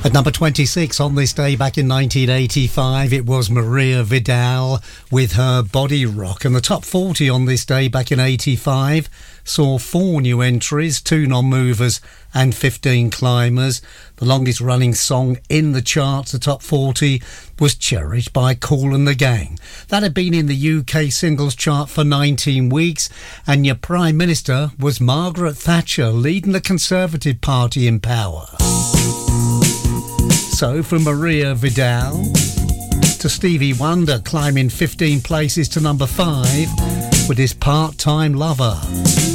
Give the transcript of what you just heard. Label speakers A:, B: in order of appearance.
A: At number 26 on this day back in 1985, it was Maria Vidal with her Body Rock. And the top 40 on this day back in 85 saw 4 new entries, 2 non-movers and 15 climbers. The longest running song in the charts, the top 40, was Cherished by Kool and the Gang. That had been in the UK singles chart for 19 weeks, and your Prime Minister was Margaret Thatcher, leading the Conservative Party in power. So from Maria Vidal to Stevie Wonder, climbing 15 places to number 5 with his Part-Time Lover.